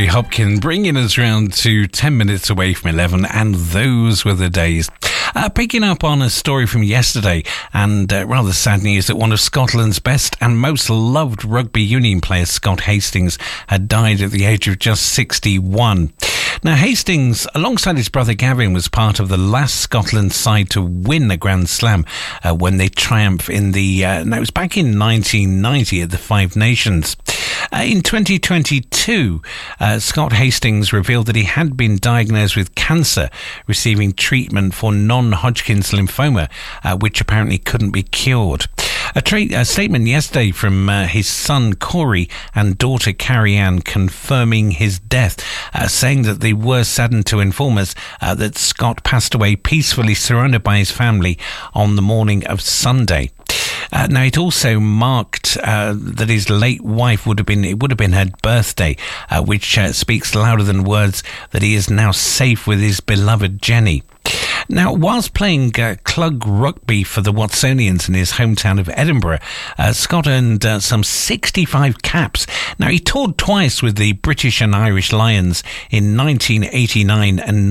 Gary Hopkin bringing us round to 10 minutes away from 11, and those were the days. Picking up on a story from yesterday, and rather sad news that one of Scotland's best and most loved rugby union players, Scott Hastings, had died at the age of just 61. Now, Hastings, alongside his brother Gavin, was part of the last Scotland side to win a Grand Slam when they triumphed in the... it was back in 1990 at the Five Nations. In 2022, Scott Hastings revealed that he had been diagnosed with cancer, receiving treatment for non-Hodgkin's lymphoma, which apparently couldn't be cured. A statement yesterday from his son Corey and daughter Carrie-Anne confirming his death, saying that they were saddened to inform us that Scott passed away peacefully surrounded by his family on the morning of Sunday. Now, it also marked that his late wife would have been her birthday, which speaks louder than words that he is now safe with his beloved Jenny. Now, whilst playing club rugby for the Watsonians in his hometown of Edinburgh, Scott earned some 65 caps. Now, he toured twice with the British and Irish Lions in 1989 and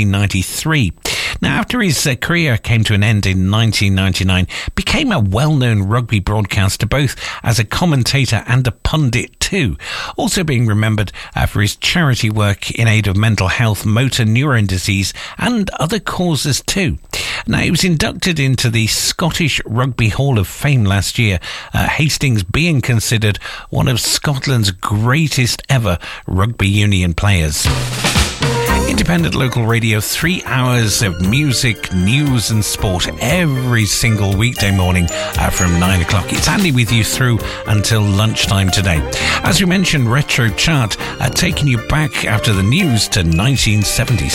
1993. Now, after his career came to an end in 1999, became a well-known rugby broadcaster, both as a commentator and a pundit too. Also being remembered for his charity work in aid of mental health, motor neuron disease and other causes too. Now, he was inducted into the Scottish Rugby Hall of Fame last year, Hastings being considered one of Scotland's greatest ever rugby union players. Independent local radio, 3 hours of music, news and sport every single weekday morning from 9 o'clock. It's Andy with you through until lunchtime today. As we mentioned, Retro Chart taking you back after the news to 1976.